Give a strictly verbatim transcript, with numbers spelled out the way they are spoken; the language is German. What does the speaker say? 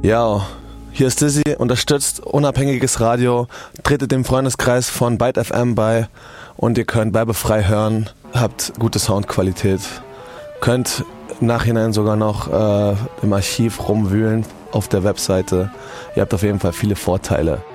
Ja, hier ist Dizzy, unterstützt unabhängiges Radio, tretet dem Freundeskreis von Byte F M bei und ihr könnt werbefrei hören, habt gute Soundqualität, könnt im Nachhinein sogar noch äh, im Archiv rumwühlen auf der Webseite. Ihr habt auf jeden Fall viele Vorteile.